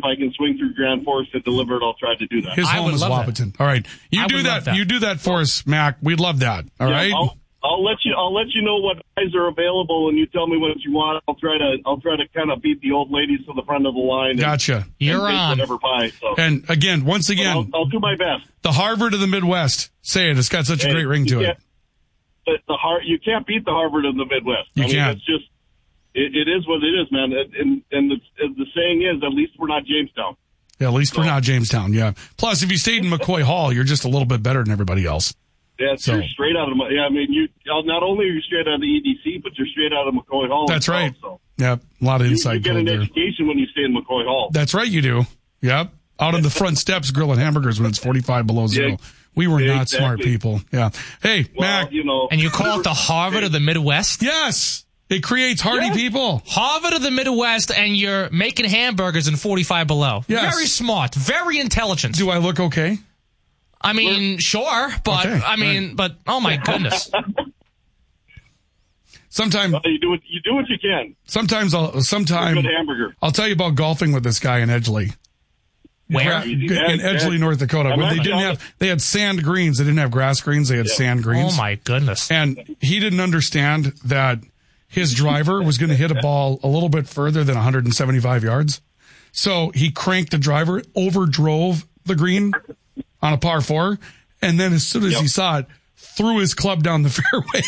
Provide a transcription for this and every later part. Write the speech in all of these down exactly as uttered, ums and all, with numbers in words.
if I can swing through Grand Forks to deliver it, I'll try to do that. His I home would is love Wahpeton. All right. You I do would that, love that. You do that for us, Mac. We'd love that. All Yeah, right. I'll, I'll let you. I'll let you know what guys are available, and you tell me what you want. I'll try to. I'll try to kind of beat the old ladies to the front of the line. And, Gotcha. You're and on. Whatever pie. So. And again, once again, I'll, I'll do my best. The Harvard of the Midwest. Say it. It's got such a Hey, great ring you to it. can't- The, the Har- you can't beat the Harvard of the Midwest. You I mean, can't. It's just. It, it is what it is, man. And and, and the, the saying is, at least we're not Jamestown. Yeah, at least we're not Jamestown. Yeah. Plus, if you stayed in McCoy Hall, you're just a little bit better than everybody else. Yeah, So- you're straight out of. Yeah, I mean, you not only are you straight out of the E D C, but you're straight out of McCoy Hall. That's as well, right. So. Yep. A lot of You, inside you get code an there. education when you stay in McCoy Hall. That's right, you do. Yep. Out on the front steps grilling hamburgers when it's forty-five below zero. Yeah, we were not exactly. smart people. Yeah. Hey, well, Mac. you know, And you call it the Harvard of the Midwest? Yes. It creates hardy Yeah. people. Harvard of the Midwest, and you're making hamburgers in forty-five below. Yes. Very smart. Very intelligent. Do I look okay? I mean, sure, but, Okay, I mean, right. but, oh my goodness. Sometime, you do what you do what you can. sometimes I'll, sometime, Good hamburger. I'll tell you about golfing with this guy in Edgeley. Where? In Edgeley, North Dakota. I'm When they actually didn't on have, they had sand greens. They didn't have grass greens. They had sand greens. Oh my goodness. And he didn't understand that his driver was going to hit a ball a little bit further than one hundred seventy-five yards. So he cranked the driver, overdrove the green on a par four, and then as soon as Yep. he saw it, threw his club down the fairway.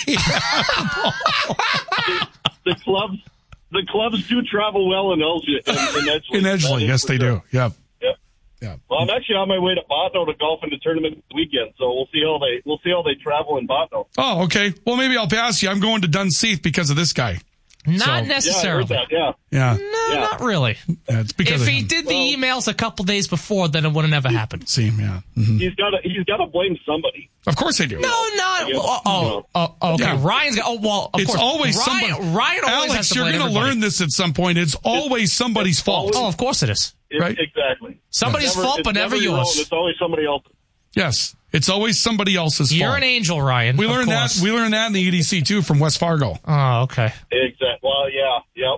The clubs, the clubs do travel well in Edgeley. In, in Edgeley, In That Edgeley, is yes, for they sure. do. Yep. Yep. Yep. Well, I'm actually on my way to Botno to golf in the tournament this weekend, so we'll see how they we'll see how they travel in Botno. Oh, okay. Well, maybe I'll pass you. I'm going to Dunseith because of this guy. Not So- Yeah, I necessarily. heard that. Yeah. Yeah. No, Yeah. not really. Yeah, it's because If of he him. did the Well- emails a couple days before, then it would have never happened. See, yeah. Mhm. He's got to he's got to blame somebody. Of course they do. No, not. Yeah. Oh, oh, oh, okay. Yeah. Ryan's got. Oh, well, of It's course. always Ryan, somebody. Ryan always Alex, has to you're blame going to everybody. learn this at some point. It's always somebody's fault. Oh, of course it is. It- Right. Exactly. Somebody's It's never- fault, it's but never your yours. own. It's always somebody else. Yes. It's always somebody else's You're fault. an angel, Ryan. We of learned that. course. We learned that in the E D C too from West Fargo. Oh, okay. Exactly. Well, yeah. Yep.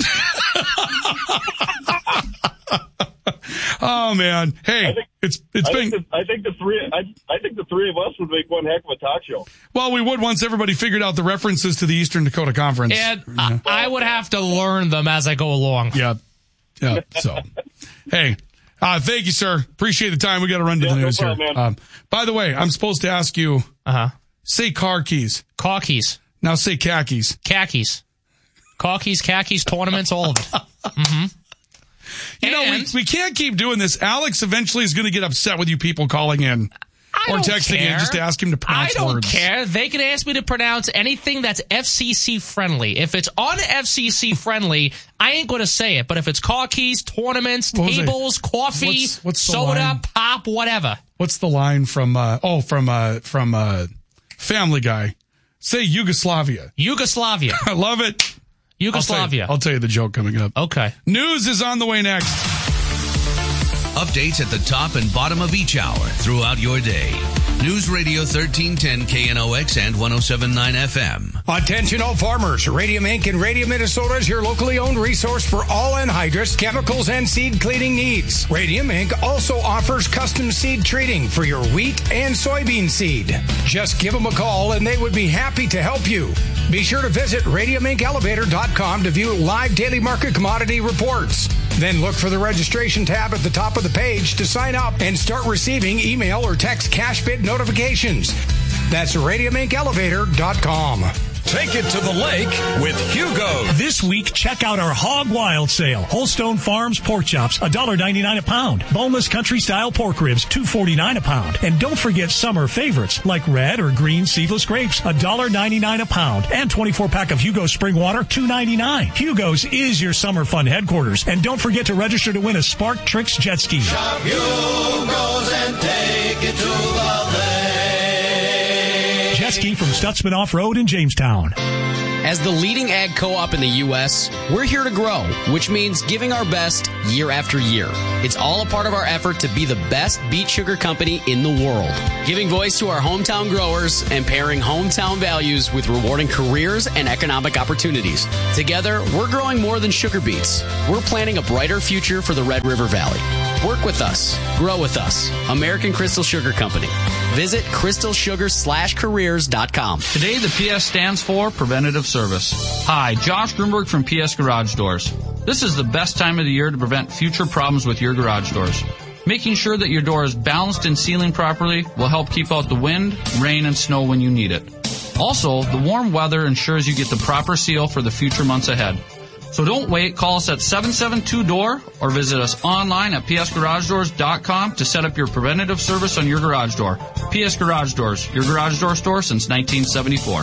Oh man. Hey, I think- it's it's I been think, the, I think the three. I, I think the three of us would make one heck of a talk show. well. We would once everybody figured out the references to the Eastern Dakota Conference. And I, I would have to learn them as I go along. Yeah. Yeah. So, hey, uh, thank you, sir. Appreciate the time. We got to run to Yeah, the no news problem, here. man. Um, by the way, I'm supposed to ask you, Uh huh. say car keys. Car keys, Now say khakis. khakis, car keys, khakis, tournaments, all of it. Mm-hmm. You know, we, And- we can't keep doing this. Alex eventually is going to get upset with you people calling in I or don't texting care. in just to ask him to I pronounce don't words. care. They can ask me to pronounce anything that's F C C friendly. If it's un F C C friendly, I ain't going to say it. But if it's car keys, tournaments, What was it? tables, coffee, What's- what's the soda, line? pop, whatever. What's the line from, uh, oh, from, uh, from, uh, Family Guy? Say Yugoslavia. Yugoslavia. I love it. I'll tell, you, Yugoslavia. I'll tell you the joke coming up. Okay. News is on the way next. Updates at the top and bottom of each hour throughout your day. News Radio thirteen ten K N O X and one oh seven point nine F M. Attention all farmers. Radium Incorporated in Radium, Minnesota is your locally owned resource for all anhydrous, chemicals, and seed cleaning needs. Radium Incorporated also offers custom seed treating for your wheat and soybean seed. Just give them a call and they would be happy to help you. Be sure to visit radium inc elevator dot com to view live daily market commodity reports. Then look for the registration tab at the top of the page to sign up and start receiving email or text cash bid notifications. That's radium inc elevator dot com. Take it to the lake with Hugo. This week, check out our Hog Wild sale. Holstone Farms pork chops, one dollar ninety-nine a pound. Boneless country-style pork ribs, two forty-nine a pound. And don't forget summer favorites like red or green seedless grapes, one dollar ninety-nine a pound. And twenty-four pack of Hugo Spring Water, two ninety-nine. Hugo's is your summer fun headquarters. And don't forget to register to win a Spark Tricks jet ski. Shop Hugo's and take it to the lake. Jet ski from Stutzman Off-Road in Jamestown. As the leading ag co-op in the U S, we're here to grow, which means giving our best year after year. It's all a part of our effort to be the best beet sugar company in the world, giving voice to our hometown growers and pairing hometown values with rewarding careers and economic opportunities. Together, we're growing more than sugar beets. We're planning a brighter future for the Red River Valley. Work with us. Grow with us. American Crystal Sugar Company. Visit crystal sugar slash careers dot com. Today, the P S stands for Preventative Service. Hi, Josh Grunberg from P S Garage Doors. This is the best time of the year to prevent future problems with your garage doors. Making sure that your door is balanced and sealing properly will help keep out the wind, rain, and snow when you need it. Also, the warm weather ensures you get the proper seal for the future months ahead. So don't wait. Call us at seven seven two D O O R or visit us online at p s garage doors dot com to set up your preventative service on your garage door. P S Garage Doors, your garage door store since nineteen seventy-four.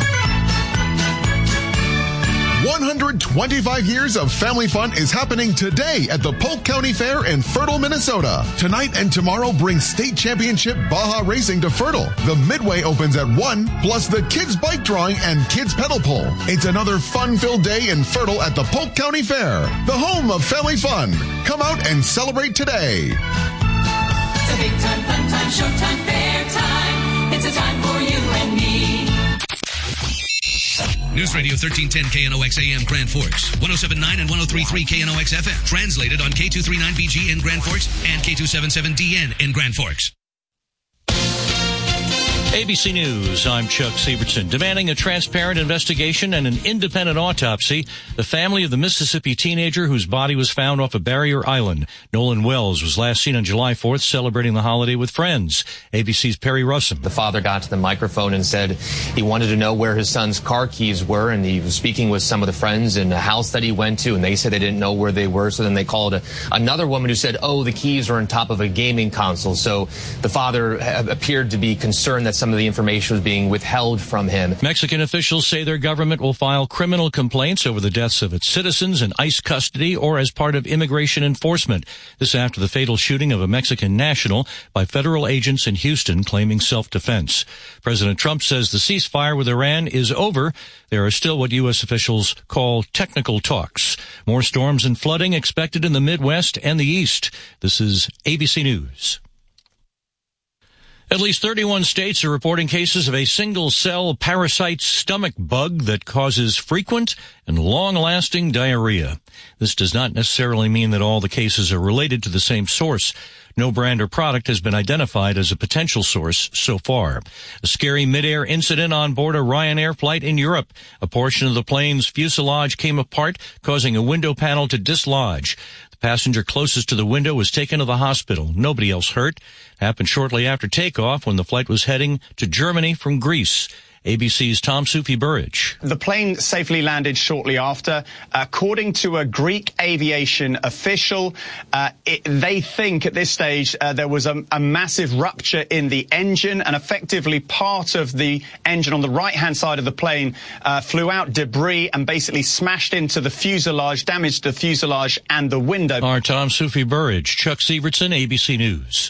one hundred twenty-five years of family fun is happening today at the Polk County Fair in Fertile, Minnesota. Tonight and tomorrow bring state championship Baja Racing to Fertile. The Midway opens at one, plus the kids bike drawing and kids pedal pull. It's another fun-filled day in Fertile at the Polk County Fair, the home of family fun. Come out and celebrate today. It's a big time, fun time, showtime, fair time. It's a time for you and me. News Radio thirteen ten K N O X A M Grand Forks, one oh seven point nine and one oh three point three K N O X F M. Translated on K two thirty-nine B G in Grand Forks and K two seventy-seven D N in Grand Forks. A B C News, I'm Chuck Sievertson. Demanding a transparent investigation and an independent autopsy, the family of the Mississippi teenager whose body was found off of Barrier Island, Nolan Wells, was last seen on July fourth celebrating the holiday with friends. A B C's Perry Russum. The father got to the microphone and said he wanted to know where his son's car keys were, and he was speaking with some of the friends in a house that he went to, and they said they didn't know where they were. So then they called a, another woman who said, oh, the keys are on top of a gaming console. So the father ha- appeared to be concerned that some of the information was being withheld from him. Mexican officials say their government will file criminal complaints over the deaths of its citizens in ICE custody or as part of immigration enforcement. This after the fatal shooting of a Mexican national by federal agents in Houston claiming self-defense. President Trump says the ceasefire with Iran is over. There are still what U S officials call technical talks. More storms and flooding expected in the Midwest and the East. This is A B C News. At least thirty-one states are reporting cases of a single-cell parasite stomach bug that causes frequent and long-lasting diarrhea. This does not necessarily mean that all the cases are related to the same source. No brand or product has been identified as a potential source so far. A scary mid-air incident on board a Ryanair flight in Europe. A portion of the plane's fuselage came apart, causing a window panel to dislodge. The passenger closest to the window was taken to the hospital. Nobody else hurt. It happened shortly after takeoff when the flight was heading to Germany from Greece. A B C's Tom Soufi-Burridge. The plane safely landed shortly after. According to a Greek aviation official, uh, it, they think at this stage uh, there was a, a massive rupture in the engine, and effectively part of the engine on the right-hand side of the plane uh, flew out debris and basically smashed into the fuselage, damaged the fuselage and the window. Our Tom Soufi-Burridge, Chuck Sievertson, A B C News.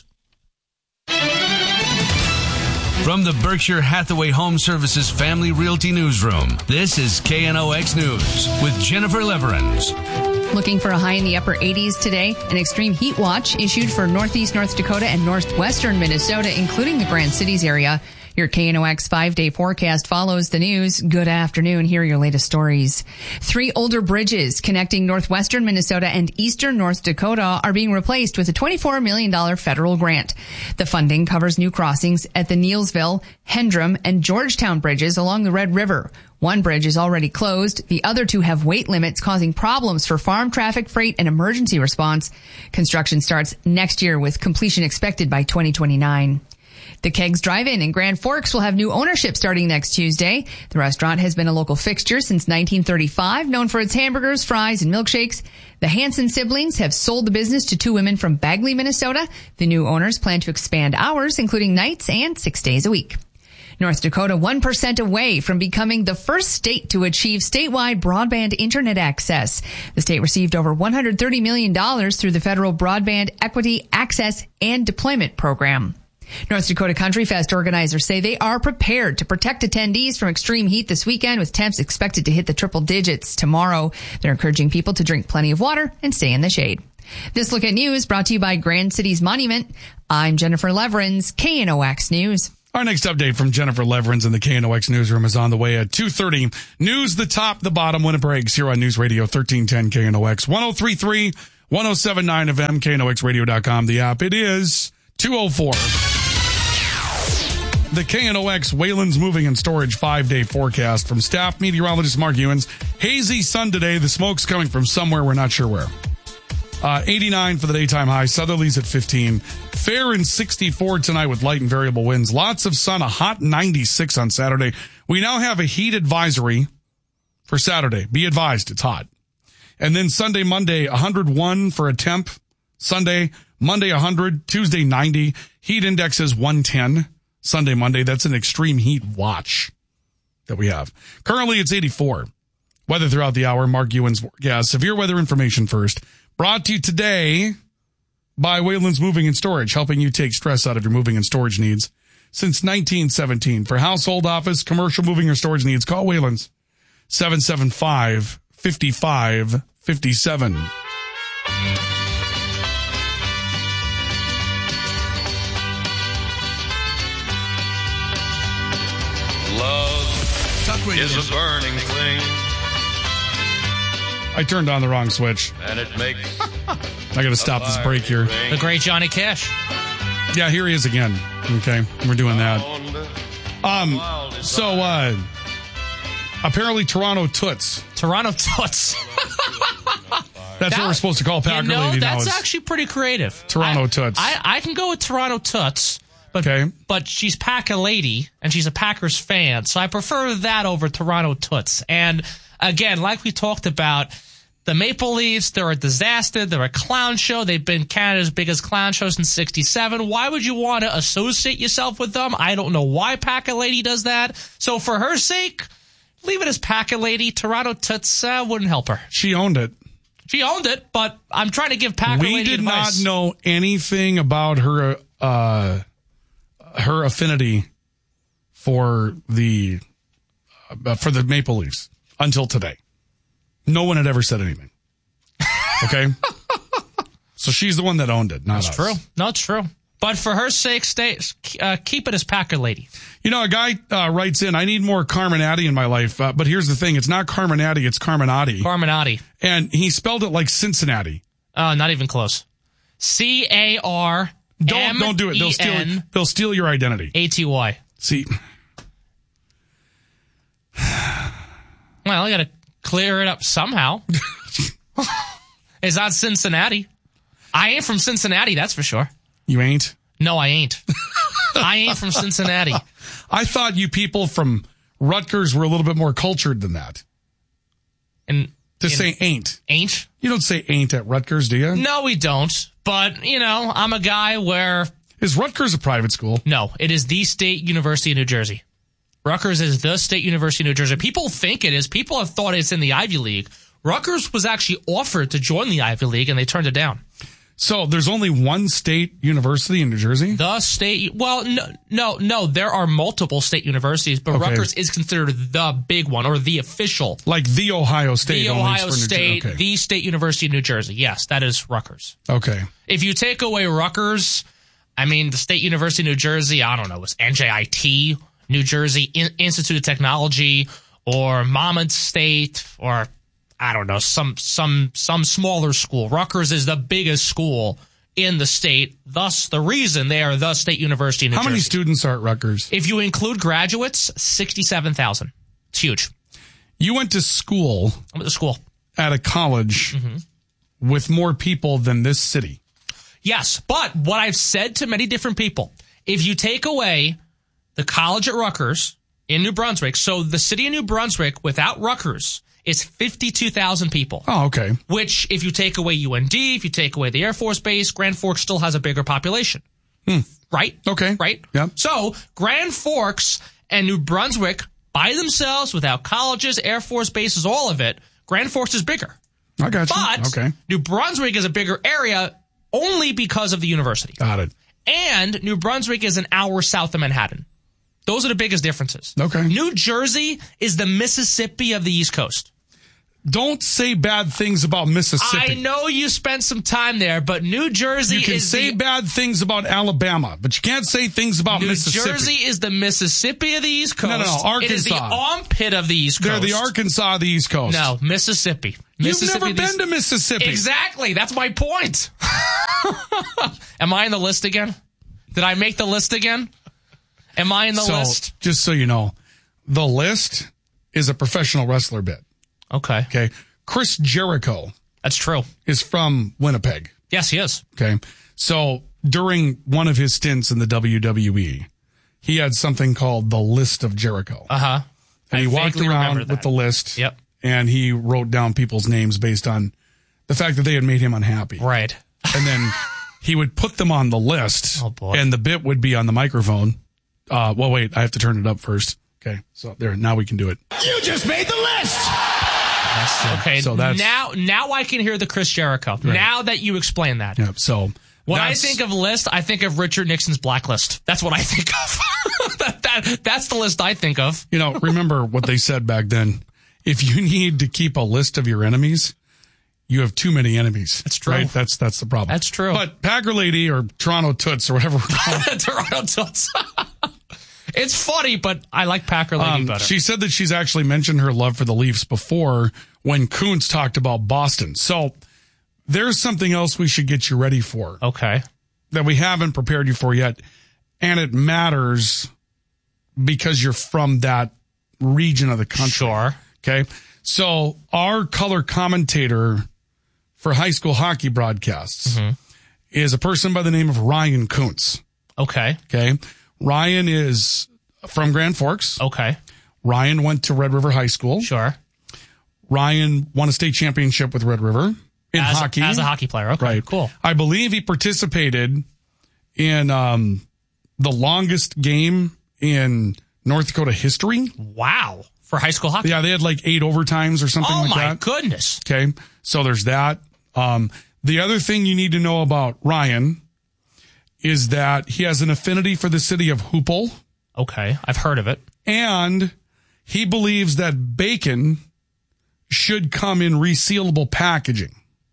From the Berkshire Hathaway Home Services Family Realty Newsroom, this is K N O X News with Jennifer Leverins. Looking for a high in the upper eighties today. An extreme heat watch issued for northeast North Dakota and northwestern Minnesota, including the Grand Cities area. Your K N O X five-day forecast follows the news. Good afternoon. Here are your latest stories. Three older bridges connecting northwestern Minnesota and eastern North Dakota are being replaced with a twenty-four million dollars federal grant. The funding covers new crossings at the Neilsville, Hendrum, and Georgetown bridges along the Red River. One bridge is already closed. The other two have weight limits causing problems for farm traffic, freight, and emergency response. Construction starts next year with completion expected by twenty twenty-nine. The Kegs Drive-In in Grand Forks will have new ownership starting next Tuesday. The restaurant has been a local fixture since nineteen thirty-five, known for its hamburgers, fries, and milkshakes. The Hanson siblings have sold the business to two women from Bagley, Minnesota. The new owners plan to expand hours, including nights and six days a week. North Dakota, one percent away from becoming the first state to achieve statewide broadband internet access. The state received over one hundred thirty million dollars through the federal Broadband Equity, Access, and Deployment Program. North Dakota Country Fest organizers say they are prepared to protect attendees from extreme heat this weekend, with temps expected to hit the triple digits tomorrow. They're encouraging people to drink plenty of water and stay in the shade. This Look at News brought to you by Grand Cities Monument. I'm Jennifer Leverins, K N O X News. Our next update from Jennifer Leverins in the K N O X newsroom is on the way at two thirty. News, the top, the bottom, when it breaks, here on News Radio thirteen ten K N O X, one oh three point three, one oh seven point nine F M, K N O X radio dot com, the app. It is two oh four. The K N O X Wayland's Moving and Storage five-day forecast from staff meteorologist Mark Ewens. Hazy sun today. The smoke's coming from somewhere. We're not sure where. Uh, eighty-nine for the daytime high. Southerlies at fifteen. Fair and sixty-four tonight with light and variable winds. Lots of sun. A hot ninety-six on Saturday. We now have a heat advisory for Saturday. Be advised, it's hot. And then Sunday, Monday, one hundred one for a temp. Sunday, Monday, one hundred. Tuesday, ninety. Heat index is one ten. Sunday, Monday. That's an extreme heat watch that we have. Currently, it's eighty-four. Weather throughout the hour. Mark Ewens. Yeah, severe weather information first. Brought to you today by Wayland's Moving and Storage, helping you take stress out of your moving and storage needs since nineteen seventeen. For household, office, commercial moving or storage needs, call Wayland's seven seven five, five five five seven. Love is a burning thing. I turned on the wrong switch. And it makes I got to stop this break here. The great Johnny Cash. Yeah, here he is again. Okay, we're doing that. Um, so, uh, apparently Toronto Toots. Toronto Toots. That's that, what we're supposed to call Packer you know, Lady now. That's actually pretty creative. Toronto I, Toots. I, I can go with Toronto Toots. But, okay. but she's Packer Lady, and she's a Packers fan, so I prefer that over Toronto Toots. And again, like we talked about, the Maple Leafs, they're a disaster. They're a clown show. They've been Canada's biggest clown show since sixty-seven. Why would you want to associate yourself with them? I don't know why Packer Lady does that. So for her sake, leave it as Packer Lady. Toronto Toots uh, wouldn't help her. She owned it. She owned it, but I'm trying to give Packer we Lady advice. We did not know anything about her uh, her affinity for the uh, for the Maple Leafs until today. No one had ever said anything. Okay? So she's the one that owned it, not That's us. true. No, it's true. But for her sake, stay, uh, keep it as Packer Lady. You know, a guy uh, writes in, I need more Carminati in my life. Uh, but here's the thing. It's not Carminati, it's Carminati. Carminati. And he spelled it like Cincinnati. Uh, not even close. C A R M E N. Don't, don't do it. They'll steal, they'll steal your identity. A T Y. See. Well, I got to clear it up somehow. It's not Cincinnati. I ain't from Cincinnati, that's for sure. You ain't? No, I ain't. I ain't from Cincinnati. I thought you people from Rutgers were a little bit more cultured than that. And to say ain't. Ain't? You don't say ain't at Rutgers, do you? No, we don't. But, you know, I'm a guy where... Is Rutgers a private school? No, it is the State University of New Jersey. Rutgers is the State University of New Jersey. People think it is. People have thought it's in the Ivy League. Rutgers was actually offered to join the Ivy League, and they turned it down. So there's only one state university in New Jersey? The state, well, no, no, no. There are multiple state universities, but okay. Rutgers is considered the big one, or the official. Like the Ohio State. The only Ohio for State, New okay. the State University of New Jersey. Yes, that is Rutgers. Okay. If you take away Rutgers, I mean, the State University of New Jersey, I don't know, it's N J I T, New Jersey In- Institute of Technology, or Monmouth State, or I don't know, some some some smaller school. Rutgers is the biggest school in the state, thus the reason they are the State University of New How Jersey. How many students are at Rutgers? If you include graduates, sixty-seven thousand. It's huge. You went to school. I went to school. At a college mm-hmm. with more people than this city. Yes, but what I've said to many different people, if you take away the college at Rutgers in New Brunswick, so the city of New Brunswick without Rutgers is fifty-two thousand people. Oh, okay. Which, if you take away U N D, if you take away the Air Force Base, Grand Forks still has a bigger population. Hmm. Right? Okay. Right? Yeah. So, Grand Forks and New Brunswick, by themselves, without colleges, Air Force Bases, all of it, Grand Forks is bigger. I got you. But okay. New Brunswick is a bigger area only because of the university. Got it. And New Brunswick is an hour south of Manhattan. Those are the biggest differences. Okay. New Jersey is the Mississippi of the East Coast. Don't say bad things about Mississippi. I know you spent some time there, but New Jersey You can is say the, bad things about Alabama, but you can't say things about New Mississippi. Jersey is the Mississippi of the East Coast. No, no, no, Arkansas. It is the armpit of the East Coast. They're the Arkansas of the East Coast. No, Mississippi. You've Mississippi never been to Mississippi. Exactly. That's my point. Am I in the list again? Did I make the list again? Am I in the so, list? Just so you know, the list is a professional wrestler bit. Okay. Okay. Chris Jericho. That's true. Is from Winnipeg. Yes, he is. Okay. So during one of his stints in the W W E, he had something called the List of Jericho. Uh-huh. And I he walked vaguely around remember with that. the list. Yep. And he wrote down people's names based on the fact that they had made him unhappy. Right. And then he would put them on the list. Oh, boy. And the bit would be on the microphone. Uh, well, wait, I have to turn it up first. Okay. So there, now we can do it. You just made the list! Okay, So that's- now now I can hear the Chris Jericho. Right. Now that you explain that. Yep. So When I that's- think of list, I think of Richard Nixon's blacklist. That's what I think of. that, that, that's the list I think of. You know, remember what they said back then. If you need to keep a list of your enemies, you have too many enemies. That's true. Right? That's that's the problem. That's true. But Packer Lady or Toronto Toots or whatever we're calling Toronto Toots. It's funny, but I like Packer Lady um, better. she said that she's actually mentioned her love for the Leafs before when Kuntz talked about Boston. So there's something else we should get you ready for. Okay. That we haven't prepared you for yet. And it matters because you're from that region of the country. Sure. Okay. So our color commentator for high school hockey broadcasts Mm-hmm. is a person by the name of Ryan Kuntz. Okay. Okay. Ryan is from Grand Forks. Okay. Ryan went to Red River High School. Sure. Ryan won a state championship with Red River in as, hockey. As a hockey player. Okay. Right. Cool. I believe he participated in um, the longest game in North Dakota history. Wow. For high school hockey. Yeah, they had like eight overtimes or something oh like my that. goodness. Okay. So there's that. Um, the other thing you need to know about Ryan is that he has an affinity for the city of Hoople. Okay. I've heard of it. And he believes that bacon should come in resealable packaging.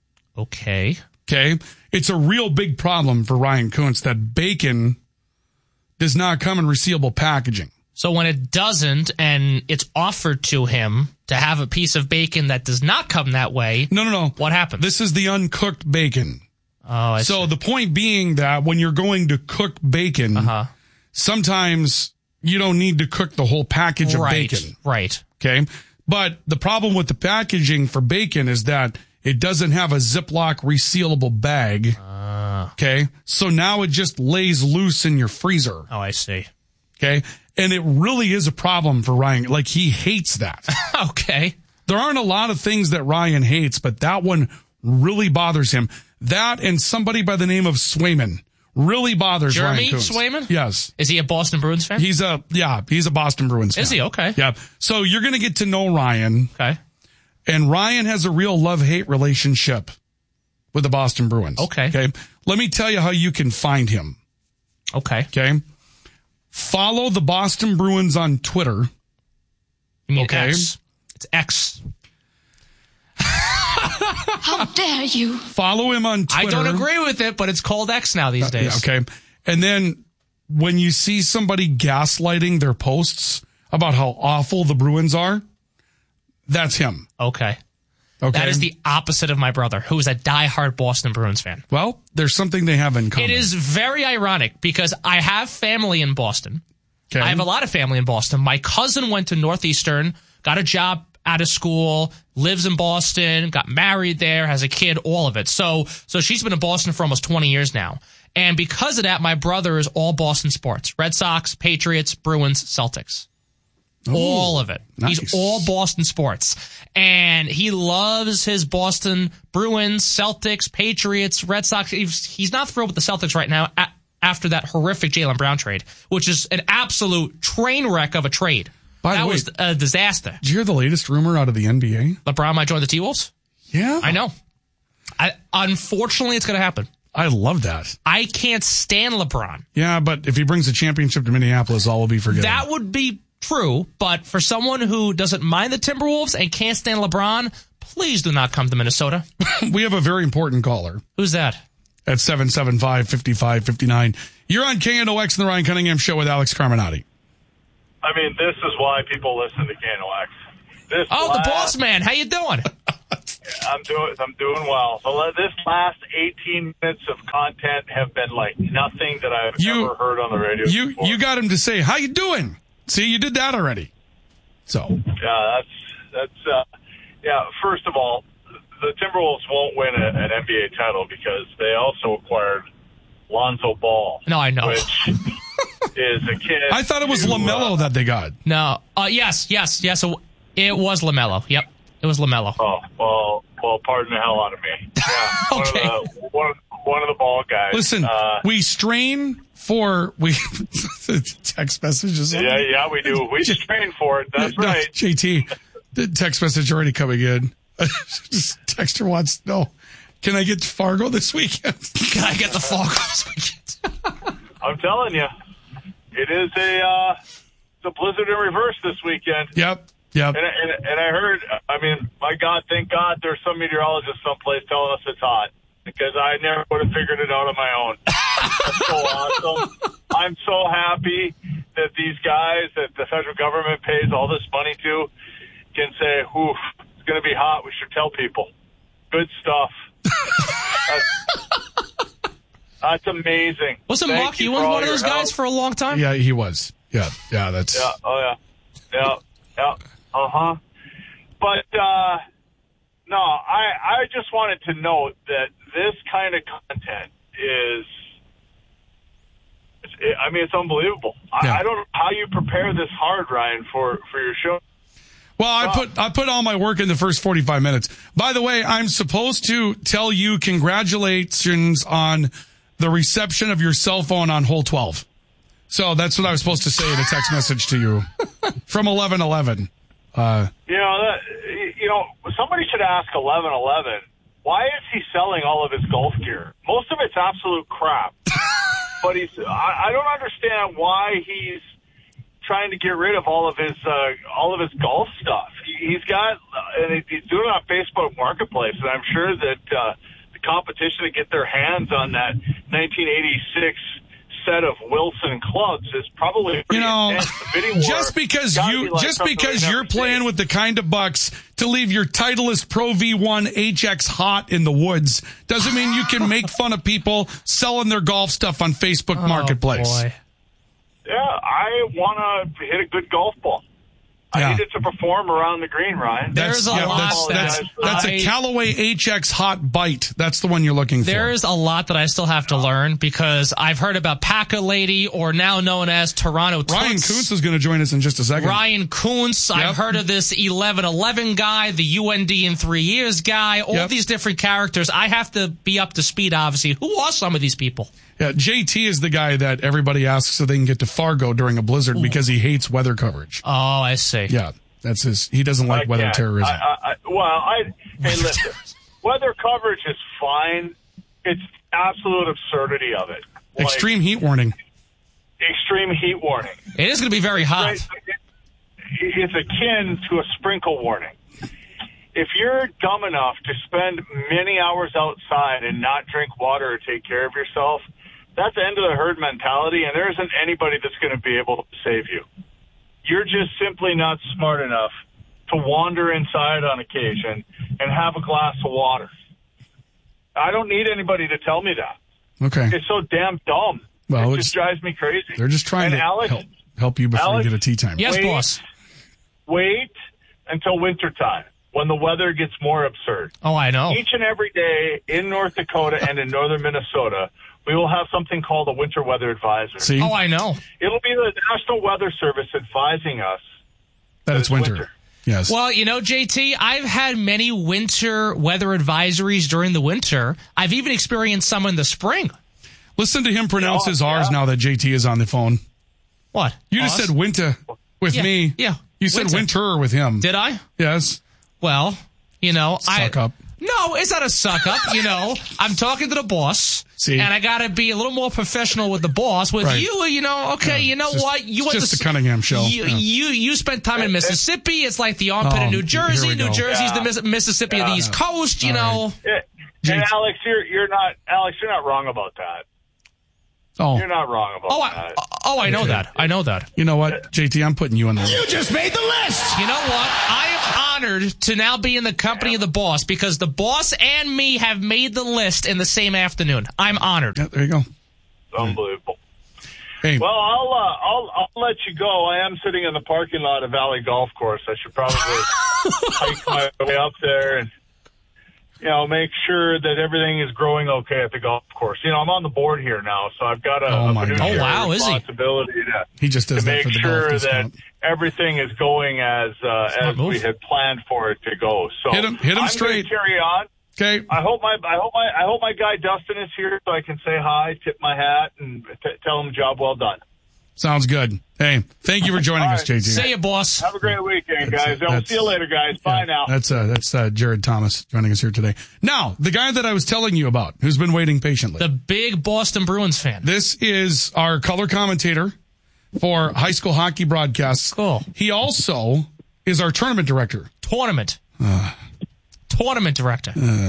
Okay. Okay. It's a real big problem for Ryan Kuntz that bacon does not come in resealable packaging. So when it doesn't and it's offered to him to have a piece of bacon that does not come that way. No, no, no. What happens? This is the uncooked bacon. Oh, I so see. the point being that when you're going to cook bacon, Uh-huh. sometimes you don't need to cook the whole package of Right. bacon. Right. Okay. But the problem with the packaging for bacon is that it doesn't have a Ziploc resealable bag. Uh. Okay. So now it just lays loose in your freezer. Oh, I see. Okay. And it really is a problem for Ryan. Like, he hates that. Okay. There aren't a lot of things that Ryan hates, but that one really bothers him. That and somebody by the name of Swayman really bothers Jeremy Ryan Kuntz. Swayman? Yes. Is he a Boston Bruins fan? He's a, yeah, he's a Boston Bruins fan. Is he? Okay. Yeah. So you're going to get to know Ryan. Okay. And Ryan has a real love-hate relationship with the Boston Bruins. Okay. Okay. Let me tell you how you can find him. Okay. Okay. Follow the Boston Bruins on Twitter. You mean Okay. X? It's X. How dare you? Follow him on I Twitter. don't agree with it, but it's called X now these days. Yeah, okay. And then when you see somebody gaslighting their posts about how awful the Bruins are, that's him. Okay. Okay. That is the opposite of my brother, who is a diehard Boston Bruins fan. Well, there's something they have in common. It is very ironic because I have family in Boston. Okay. I have a lot of family in Boston. My cousin went to Northeastern, got a job out of school, lives in Boston, got married there, has a kid, all of it. So, so she's been in Boston for almost twenty years now. And because of that, my brother is all Boston sports. Red Sox, Patriots, Bruins, Celtics. Ooh, all of it. nice. He's all Boston sports. And he loves his Boston Bruins, Celtics, Patriots, Red Sox. He's, he's not thrilled with the Celtics right now a- after that horrific Jaylen Brown trade, which is an absolute train wreck of a trade. By that the way, was a disaster. Did you hear the latest rumor out of the N B A? LeBron might join the T-Wolves? Yeah. I know. I, unfortunately, it's going to happen. I love that. I can't stand LeBron. Yeah, but if he brings a championship to Minneapolis, all will be forgiven. That would be true, but for someone who doesn't mind the Timberwolves and can't stand LeBron, please do not come to Minnesota. We have a very important caller. Who's that? At seven seven five, five five five nine. You're on K N O X and the Ryan Cunningham Show with Alex Carminati. I mean, this is why people listen to K N O X. This oh, last, the boss man. How you doing? I'm doing I'm doing well. So this last eighteen minutes of content have been like nothing that I've you, ever heard on the radio You before. You got him to say, how you doing? See, you did that already. So yeah, that's that's uh, yeah. First of all, the Timberwolves won't win a, an N B A title because they also acquired Lonzo Ball. No, I know. Which is a kid. I thought it was to, LaMelo uh, that they got. No. Uh, yes, yes, yes. It was LaMelo. Yep, it was LaMelo. Oh well, well, pardon the hell out of me. Yeah, okay. One of the, one of, one of the ball guys. Listen, uh, we strain for we text messages. Yeah, yeah, we do. We strain for it. That's no, right. J T, the text message already coming in. Just texter wants to know, can I get to Fargo this weekend? Can I get to Fargo this weekend? I'm telling you, it is a uh, it's a blizzard in reverse this weekend. Yep, yep. And, and, and I heard, I mean, my God, thank God there's some meteorologist someplace telling us it's hot, because I never would have figured it out on my own. That's so awesome. I'm so happy that these guys that the federal government pays all this money to can say, oof, it's going to be hot. We should tell people. Good stuff. That's, that's amazing. Wasn't Thank Mark you Ewing for all one of those your guys help. for a long time? Yeah, he was. Yeah, yeah, that's. Yeah, oh yeah. Yeah, yeah, uh-huh. But, uh, no, I, I just wanted to note that this kind of content is, it's, it, I mean, it's unbelievable. Yeah. I, I don't know how you prepare this hard, Ryan, for, for your show. Well, I put I put all my work in the first forty-five minutes. By the way, I'm supposed to tell you congratulations on the reception of your cell phone on hole twelve. So that's what I was supposed to say in a text message to you from eleven eleven. Uh, You know, that, you know, somebody should ask eleven eleven, why is he selling all of his golf gear? Most of it's absolute crap. But he's I, I don't understand why he's trying to get rid of all of his uh, all of his golf stuff. He, he's got, and he's doing it on Facebook Marketplace, and I'm sure that uh, the competition to get their hands on that nineteen eighty-six set of Wilson clubs is probably pretty you know, intense. The bidding war just because gotta you be like just something because we've you're never playing seen. with the kind of bucks to leave your Titleist Pro V one H X hot in the woods doesn't mean you can make fun of people selling their golf stuff on Facebook Oh, Marketplace. boy. Yeah, I want to hit a good golf ball. Yeah. I need it to perform around the green, Ryan. There's a lot that's, that's, that that's I- a Callaway H X hot bite. That's the one you're looking for. There's a lot that I still have to learn because I've heard about Paca Lady, or now known as Toronto Toots. Ryan Kuntz is going to join us in just a second. Ryan Kuntz. Yep. I've heard of this eleven eleven guy, the U N D in three years guy, all Yep. these different characters. I have to be up to speed, obviously. Who are some of these people? Yeah, J T is the guy that everybody asks so they can get to Fargo during a blizzard because he hates weather coverage. Oh, I see. Yeah, that's his. He doesn't like I weather can't. terrorism. I, I, I, well, I hey, listen. Weather coverage is fine. It's absolute absurdity of it. Like, Extreme heat warning. extreme heat warning. It is going to be very hot. Right? It's akin to a sprinkle warning. If you're dumb enough to spend many hours outside and not drink water or take care of yourself, that's the end of the herd mentality, and there isn't anybody that's going to be able to save you. You're just simply not smart enough to wander inside on occasion and have a glass of water. I don't need anybody to tell me that. Okay. It's so damn dumb. Well, it it's- just drives me crazy. They're just trying and to Alex, help, help you before Alex, you get a tea time. Yes, wait, boss. Wait until wintertime when the weather gets more absurd. Oh, I know. Each and every day in North Dakota and in northern Minnesota, we will have something called a winter weather advisory. See? Oh, I know. It'll be the National Weather Service advising us that it's winter. winter. Yes. Well, you know, J T, I've had many winter weather advisories during the winter. I've even experienced some in the spring. Listen to him pronounce Oh, his R's yeah. now that J T is on the phone. What? You just Us? said winter with Yeah, me. yeah, You said winter. winter with him. Did I? Yes. Well, you know, I Suck up. No, it's not a suck up. You know, I'm talking to the boss, See? and I got to be a little more professional with the boss. With Right. you, you know, okay, Yeah, you know just- what? You it's went just to the Cunningham show. You, Yeah. you you spent time in Mississippi. It's like the armpit Oh, of New here Jersey. we New go. Jersey's Yeah. the Miss- Mississippi of the Yeah. East Coast. You All know. Yeah. And Alex, you're you're not Alex. You're not wrong about that. Oh, You're not wrong about Oh, that. I, oh, I know Okay. that. I know that. you know what, J T? I'm putting you on the list. just made the list. You know what? I am honored to now be in the company of the boss because the boss and me have made the list in the same afternoon. I'm honored. Yeah, there you go. Unbelievable. Hey, Well, I'll uh, I'll I'll let you go. I am sitting in the parking lot of Valley Golf Course. I should probably hike my way up there and, you know, make sure that everything is growing okay at the golf course. You know, I'm on the board here now, so I've got a, Oh, a my God. fiduciary Oh, wow, is he? responsibility to, he just to does that make for the sure golf that discount. everything is going as uh, as move. we had planned for it to go. So Hit him- hit him I'm gonna straight. carry on. Okay. I hope my I hope my I hope my guy Dustin is here so I can say hi, tip my hat, and t- tell him job well done. Sounds good. Hey, thank you for joining All us, right. J T. See you, boss. Have a great weekend, That's- guys. I'll that's- see you later, guys. Bye Yeah, now. That's uh, that's uh, Jared Thomas joining us here today. Now, the guy that I was telling you about, who's been waiting patiently. The big Boston Bruins fan. This is our color commentator for high school hockey broadcasts. Cool. He also is our tournament director. Tournament. Tournament director.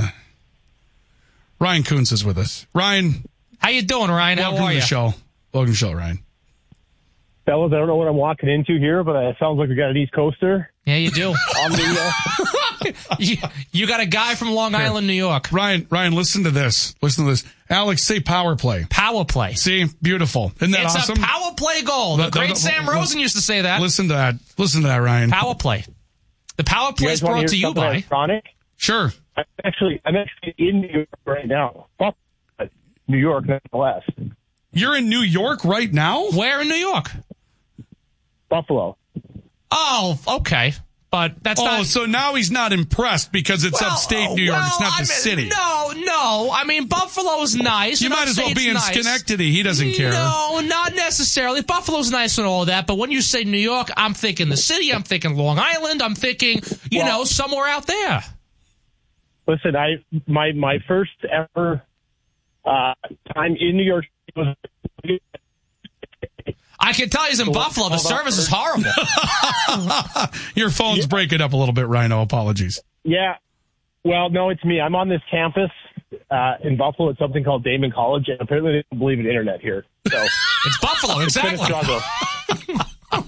Ryan Kuntz is with us. Ryan, How you doing, Ryan? How welcome are to you? the show. Welcome to the show, Ryan. Fellas, I don't know what I'm walking into here, but it sounds like we got an East Coaster. Yeah, you do. On the, uh, you, you got a guy from Long Island, New York. Ryan, Ryan, listen to this. Listen to this. Alex, say power play. Power play. See, beautiful. Isn't that It's awesome? a power play goal. The The- the- great the- Sam the- Rosen used to say that. Listen to that. Listen to that, Ryan. Power play. The power you play is guys want brought to to hear you something by. ironic? Sure. I'm actually, I'm actually in New York right now. Fuck, New York, nonetheless. You're in New York right now? Where in New York? Buffalo. Oh, okay. But that's oh, not. so now he's not impressed because it's Well, upstate New York. well, It's not the I mean, city. No, no. I mean, Buffalo's nice. You and might as well upstate's be in nice. Schenectady. He doesn't care. No, not necessarily. Buffalo's nice and all that, but when you say New York, I'm thinking the city. I'm thinking Long Island. I'm thinking, you Well- know, somewhere out there. Listen, I my my first ever uh, time in New York was. I can tell he's in Buffalo. The service is horrible. Your phone's breaking up a little bit, Rhino. Apologies. Yeah. Well, no, it's me. I'm on this campus uh, in Buffalo at something called Damon College, and apparently they don't believe in internet here. So it's Buffalo, it's been a exactly. struggle.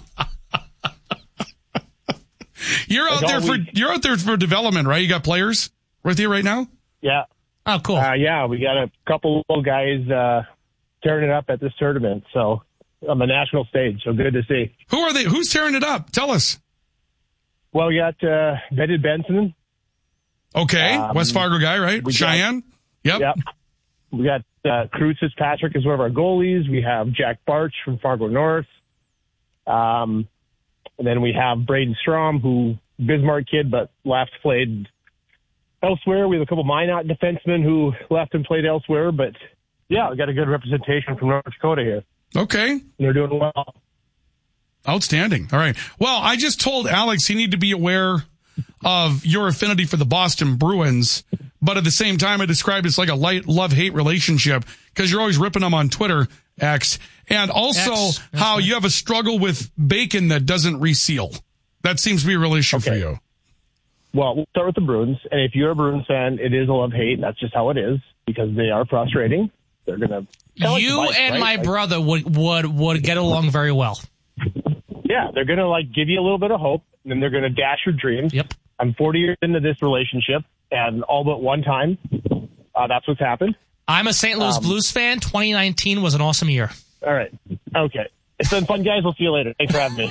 You're out Like there all for week. you're out there for development, right? You got players with you right now? Yeah. Oh, cool. Uh, yeah, we got a couple little guys uh, tearing it up at this tournament. So on the national stage. So good to see. Who are they? Who's tearing it up? Tell us. Well, we got uh, Bennett Benson. Okay, Um, West Fargo guy, right? we got- Cheyenne. Yep. Yep. We got uh, Cruz Fitzpatrick is one of our goalies. We have Jack Barch from Fargo North. Um, and then we have Braden Strom, who Bismarck kid, but left played elsewhere. We have a couple Minot defensemen who left and played elsewhere. But yeah, we got a good representation from North Dakota here. Okay. And they're doing well. Outstanding. All right. Well, I just told Alex he need to be aware of your affinity for the Boston Bruins, but at the same time, I described it's like a light love-hate relationship because you're always ripping them on Twitter, X, and also X, how right. you have a struggle with bacon that doesn't reseal. That seems to be a real issue for Okay. you. Well, we'll start with the Bruins. And if you're a Bruins fan, it is a love-hate. That's just how it is because they are frustrating. They're going to... You and my brother would, would, would get along very well. Yeah, they're going to like give you a little bit of hope, and then they're going to dash your dreams. Yep. I'm forty years into this relationship, and all but one time, uh, that's what's happened. I'm a Saint Louis Um, Blues fan. twenty nineteen was an awesome year. All right. Okay. It's been fun, guys. We'll see you later. Thanks for having me.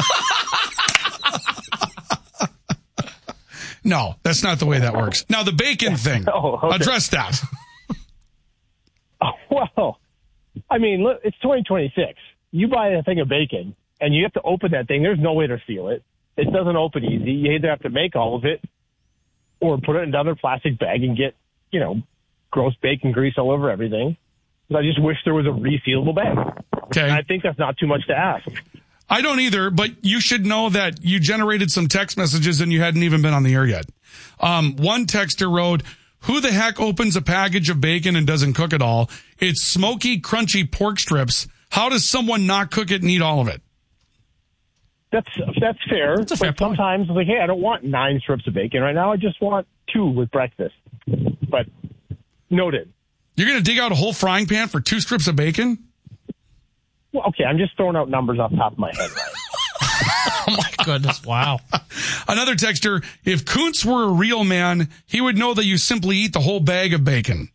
No, that's not the way that works. Now, the bacon thing, Oh, okay. address that. Oh, well, I mean, look, it's twenty twenty-six. You buy a thing of bacon, and you have to open that thing. There's no way to seal it. It doesn't open easy. You either have to make all of it or put it in another plastic bag and get, you know, gross bacon grease all over everything. I just wish there was a resealable bag. Okay. I think that's not too much to ask. I don't either, but you should know that you generated some text messages and you hadn't even been on the air yet. Um, one texter wrote, who the heck opens a package of bacon and doesn't cook it all? It's smoky, crunchy pork strips. How does someone not cook it and eat all of it? That's that's fair. That's a fair but sometimes it's like, hey, I don't want nine strips of bacon right now. I just want two with breakfast. But noted. You're going to dig out a whole frying pan for two strips of bacon? Well, okay, I'm just throwing out numbers off the top of my head, right? Oh, my goodness. Wow. Another texter, if Kuntz were a real man, he would know that you simply eat the whole bag of bacon.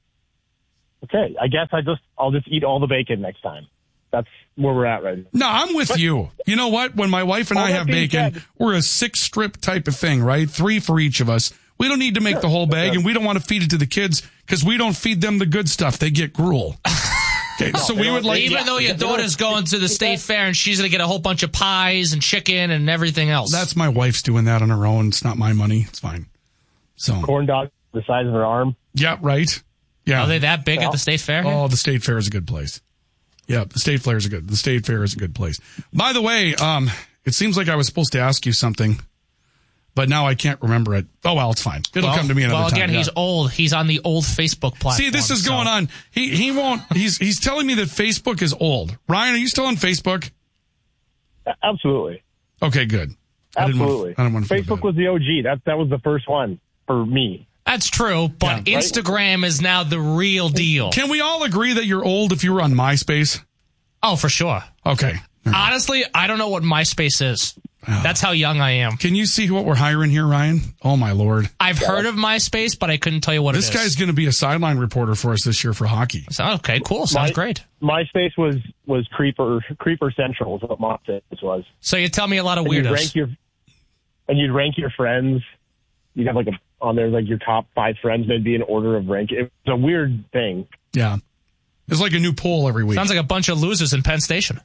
Okay, I guess I just, I'll just eat all the bacon next time. That's where we're at right now. No, I'm with but, you. You know what? When my wife and I have bacon, said, we're a six-strip type of thing, right? Three for each of us. We don't need to make sure, the whole bag, sure. and we don't want to feed it to the kids because we don't feed them the good stuff. They get gruel. Okay, no, so we would like... Even yeah, though your daughter's going to the state fair and she's going to get a whole bunch of pies and chicken and everything else. That's my wife's doing that on her own. It's not my money. It's fine. So corn dog the size of her arm. Yeah, right. Yeah. Are they that big well, at the state fair? Oh, the state fair is a good place. Yeah, the state fair is a good. The state fair is a good place. By the way, um, it seems like I was supposed to ask you something, but now I can't remember it. Oh well, it's fine. It'll well, come to me another well, time. Well, again, yeah. he's old. He's on the old Facebook platform. See, this is so. going on. He he won't. He's he's telling me that Facebook is old. Ryan, are you still on Facebook? Absolutely. Okay, good. Absolutely. I didn't want, I didn't want to Facebook was the O G. That that was the first one for me. That's true, but yeah, Instagram right? is now the real deal. Can we all agree that you're old if you were on MySpace? Oh, for sure. Okay. Honestly, I don't know what MySpace is. Oh. That's how young I am. Can you see what we're hiring here, Ryan? Oh, my Lord. I've yeah. heard of MySpace, but I couldn't tell you what this it is. This guy's going to be a sideline reporter for us this year for hockey. So, okay, cool. Sounds My, great. MySpace was was Creeper Creeper Central is what MySpace was. So you tell me a lot of and weirdos. You'd rank your, and you'd rank your friends. You'd have like a on there like your top five friends. They'd be in order of rank. It was a weird thing. Yeah. It's like a new poll every week. Sounds like a bunch of losers in Penn Station.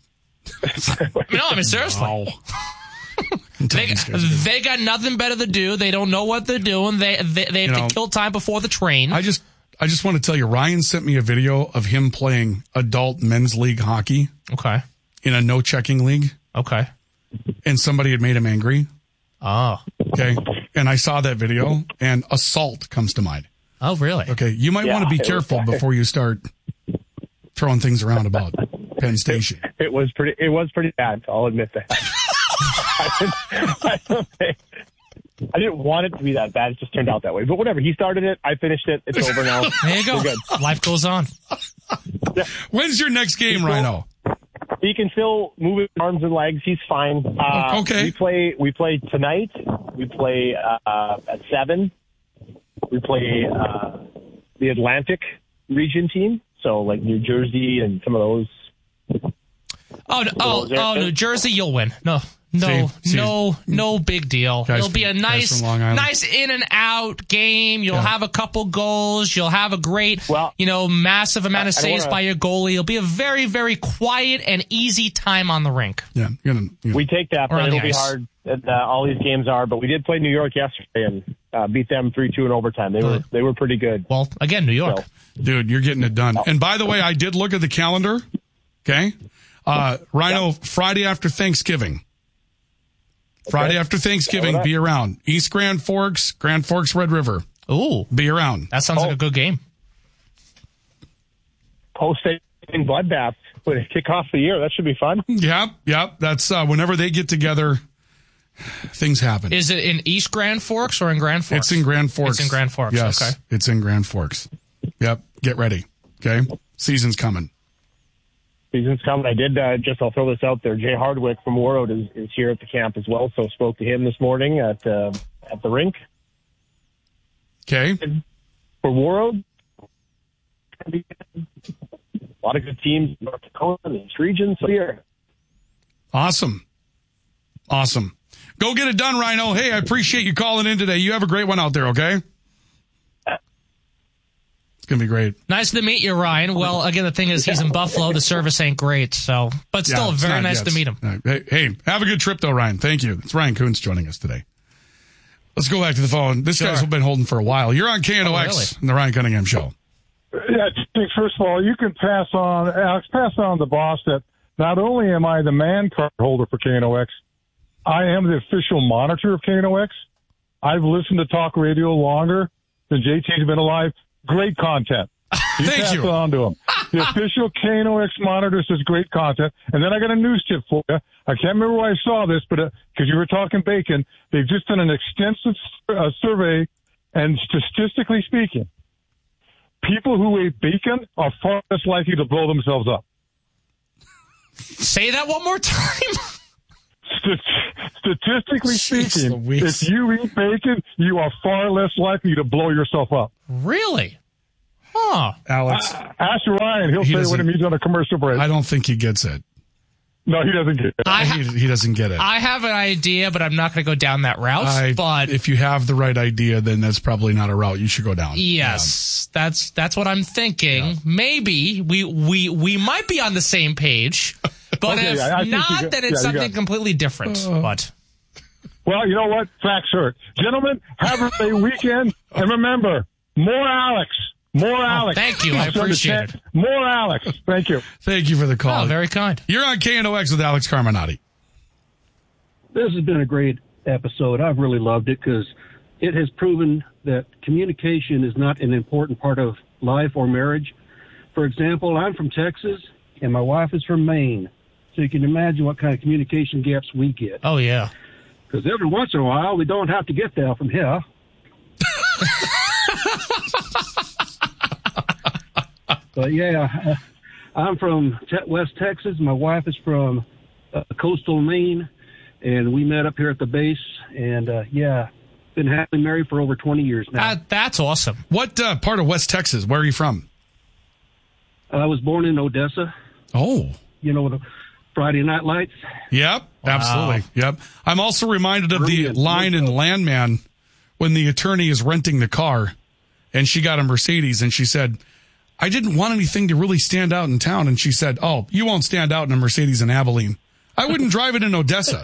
No, I mean, seriously. Wow. they, they got nothing better to do. They don't know what they're doing. They they, they have you know, to kill time before the train. I just I just want to tell you, Ryan sent me a video of him playing adult men's league hockey. Okay. In a no-checking league. Okay. And somebody had made him angry. Oh. Okay. And I saw that video, and assault comes to mind. Oh, really? Okay. You might yeah, want to be careful was, before you start throwing things around about Penn Station. It, it was pretty. It was pretty bad. I'll admit that. I, I, don't think, I didn't want it to be that bad. It just turned out that way. But whatever. He started it. I finished it. It's over now. There you go. We're good. Life goes on. Yeah. When's your next game, still, Rhino? He can still move his arms and legs. He's fine. Uh, okay. We play. We play tonight. We play uh, at seven. We play uh, the Atlantic region team. So like New Jersey and some of those. Oh, no, oh, oh, New Jersey, you'll win. No, no, see, see, no, no big deal. Guys, It'll be a nice, nice in and out game. You'll yeah. have a couple goals. You'll have a great, well, you know, massive amount of saves wanna, by your goalie. It'll be a very, very quiet and easy time on the rink. Yeah, you're gonna, you're we take that, but it'll be hard. Uh, all these games are, but we did play New York yesterday and uh, beat them three two in overtime. They were they were pretty good. Well, again, New York, so. Dude, you're getting it done. And by the way, I did look at the calendar. Okay. Uh, Rhino, yep. Friday after Thanksgiving. Friday okay. after Thanksgiving, be around. East Grand Forks, Grand Forks, Red River. Ooh. Be around. That sounds oh. like a good game. Post-state bloodbath would kick off the year. That should be fun. Yep, yep. That's uh, whenever they get together, things happen. Is it in East Grand Forks or in Grand Forks? It's in Grand Forks. It's in Grand Forks, yes, okay. It's in Grand Forks. Yep, get ready. Okay? Season's coming. Season's coming. I did uh, just, I'll throw this out there. Jay Hardwick from Warroad is, is here at the camp as well, so spoke to him this morning at uh, at the rink. Okay. For Warroad, a lot of good teams in North Dakota and this region, so here. Awesome. Awesome. Go get it done, Rhino. Hey, I appreciate you calling in today. You have a great one out there, okay? It's going to be great. Nice to meet you, Ryan. Well, again, the thing is, he's in Buffalo. The service ain't great, so, but still, yeah, very not, nice yeah, to meet him. Hey, hey, have a good trip, though, Ryan. Thank you. It's Ryan Kuntz joining us today. Let's go back to the phone. This sure. guy's been holding for a while. You're on K N O X, oh, really? And the Ryan Cunningham Show. Yeah, first of all, you can pass on, Alex, pass on the boss that not only am I the man card holder for K N O X, I am the official monitor of K N O X. I've listened to talk radio longer than J T's been alive. Great content. You Thank pass you. it on to him. The official K N O X monitor says great content. And then I got a news tip for you. I can't remember where I saw this, but because uh, you were talking bacon, they've just done an extensive uh, survey, and statistically speaking, people who eat bacon are far less likely to blow themselves up. Say that one more time. Statistically Jeez speaking, Louise. if you eat bacon, you are far less likely to blow yourself up. Really? Huh. Alex. Uh, ask Ryan. He'll He say doesn't- when he's on a commercial break. I don't think he gets it. No, he doesn't get it. I ha- he, he doesn't get it. I have an idea, but I'm not going to go down that route. I- but if you have the right idea, then that's probably not a route you should go down. yes, that's that's what I'm thinking. Maybe we we we might be on the same page, but Okay, if I- I think you not, got- then it's yeah, you something got- completely different. Uh. but Well, you know what? Facts hurt. Gentlemen, have a great weekend. And remember, more Alex. More Alex. thank you. I I'll send a appreciate text. it. More Alex. Thank you. Thank you for the call. Oh, very kind. You're on K N O X with Alex Carminati. This has been a great episode. I've really loved it because it has proven that communication is not an important part of life or marriage. For example, I'm from Texas and my wife is from Maine. So you can imagine what kind of communication gaps we get. Oh, yeah. Because every once in a while, we don't have to get there from here. But yeah, uh, I'm from te- West Texas. My wife is from uh, coastal Maine, and we met up here at the base. And uh, yeah, been happily married for over twenty years now. Uh, that's awesome. What uh, part of West Texas? Where are you from? I was born in Odessa. Oh. You know, the Friday Night Lights. Yep, absolutely. Yep. I'm also reminded of the line in Landman when the attorney is renting the car and she got a Mercedes and she said, I didn't want anything to really stand out in town. And she said, oh, you won't stand out in a Mercedes in Abilene. I wouldn't drive it in Odessa.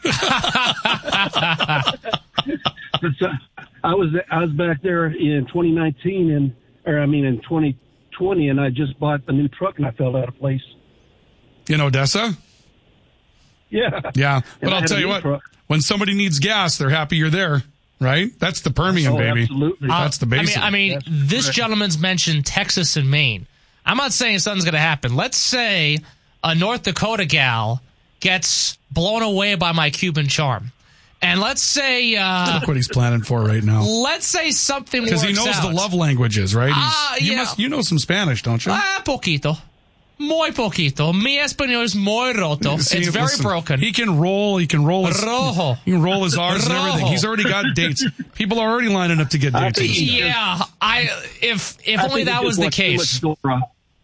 I was I was back there in twenty nineteen, and or I mean in twenty twenty, and I just bought a new truck, and I fell out of place. In Odessa? Yeah. Yeah. And But I I'll had tell a you new what, truck. when somebody needs gas, they're happy you're there, right? That's the Permian, Oh, baby. absolutely. That's the I basic. mean, I mean, this gentleman's mentioned Texas and Maine. I'm not saying something's going to happen. Let's say a North Dakota gal gets blown away by my Cuban charm. And let's say... Uh, Look what he's planning for right now. let's say something works Because he knows out. the love languages, right? He's, Ah, you, yeah. must, you know some Spanish, don't you? Ah, poquito. Muy poquito. Mi español es muy roto. See, it's very listen, broken. He can roll. He can roll his. Rojo. He can roll his R's and everything. Rojo. He's already got dates. People are already lining up to get dates. with him. Yeah, I if if I only think that he was just the watched too case. much Dora.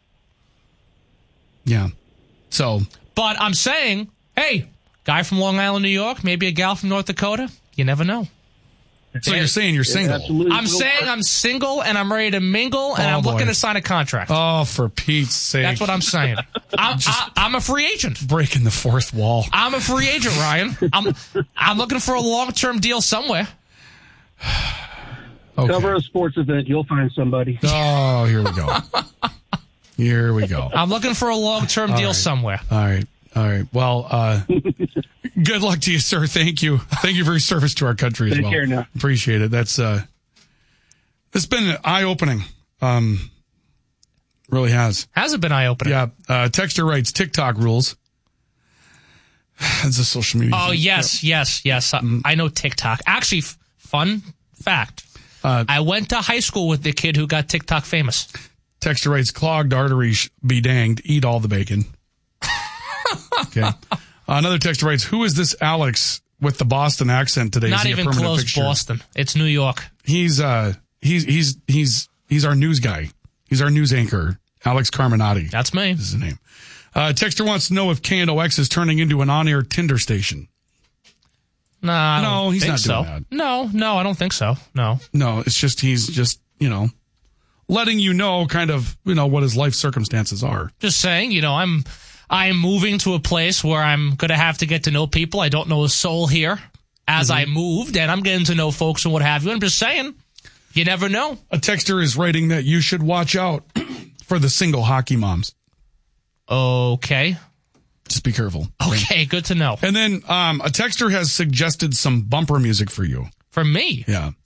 Yeah. So, But I'm saying, hey, guy from Long Island, New York, maybe a gal from North Dakota. You never know. so you're saying you're single? I'm saying I'm single and I'm ready to mingle and Oh, I'm boy. looking to sign a contract. Oh, for Pete's sake! That's what I'm saying. I'm, I, I'm a free agent. Breaking the fourth wall. I'm a free agent, Ryan. I'm I'm looking for a long term deal somewhere. Okay. Cover a sports event, you'll find somebody. Oh, here we go. Here we go. I'm looking for a long term All deal right. somewhere. All right. All right. Well, uh, good luck to you, sir. Thank you. Thank you for your service to our country as Take well. care now. Appreciate it. That's, uh, it's been eye opening. Um, really has. Has it been eye opening? Yeah. Uh, Texter writes TikTok rules. It's a social media. Oh, thing. yes, yes, yes. Uh, I know TikTok. Actually, f- fun fact. Uh, I went to high school with the kid who got TikTok famous. Texter writes clogged arteries be danged. Eat all the bacon. Okay. Another texter writes, who is this Alex with the Boston accent today? Is Not he a even permanent close fixture? Boston. It's New York. He's uh he's he's he's he's our news guy. He's our news anchor, Alex Carminati. That's me. This is his name. Uh, texter wants to know if K N O X is turning into an on-air Tinder station. Nah, I No, don't he's think not so. doing that. No, no, I don't think so. No. No, it's just he's just, you know, letting you know kind of, you know, what his life circumstances are. Just saying, you know, I'm I'm moving to a place where I'm going to have to get to know people. I don't know a soul here as Mm-hmm. I moved, and I'm getting to know folks and what have you. I'm just saying, you never know. A texter is writing that you should watch out for the single hockey moms. Okay. Just be careful. Okay, good to know. And then um, a texter has suggested some bumper music for you. For me? Yeah.